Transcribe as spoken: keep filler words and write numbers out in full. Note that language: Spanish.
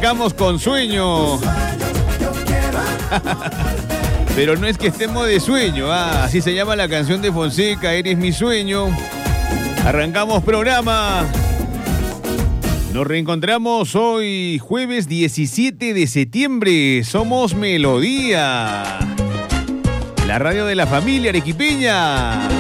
Arrancamos con sueño. Pero no es que estemos de sueño, ah, así se llama la canción de Fonseca, Eres mi sueño. Arrancamos programa. Nos reencontramos hoy, jueves diecisiete de septiembre. Somos Melodía, la radio de la familia arequipeña.